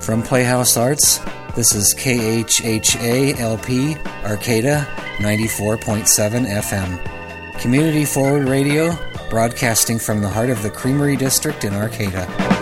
From Playhouse Arts, this is KHHA-LP, Arcata, 94.7 FM. Community Forward Radio, broadcasting from the heart of the Creamery District in Arcata.